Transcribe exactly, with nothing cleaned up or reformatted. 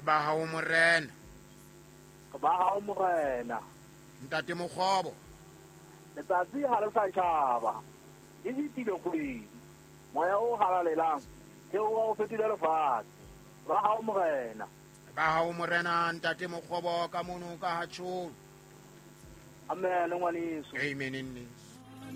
ba hao morena. ba hao morena. Ntate Mokgobo. Letsatsi ha le sa tjhaba. Di ditile kgwedi. Moya o halalelang. Ke o fetile lefatshe. Ba hao morena. Ba hao morena ntate Mokgobo ka mono ka ha tjholo. Amen ngwaneso. Amen.